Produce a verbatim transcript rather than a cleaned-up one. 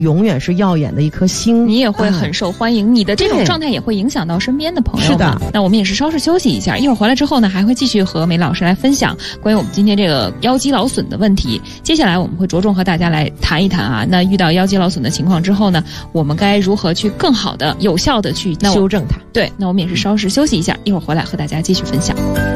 永远是耀眼的一颗星， 你也会很受欢迎，嗯、你的这种状态也会影响到身边的朋友。 是的， 那我们也是稍事休息一下，一会儿回来之后呢，还会继续和梅老师来分享关于我们今天这个腰肌劳损的问题。接下来我们会着重和大家来谈一谈啊，那遇到腰肌劳损的情况之后呢，我们该如何去更好的、有效的去修正它？ 对，那我们也是稍事休息一下，一会儿回来和大家继续分享。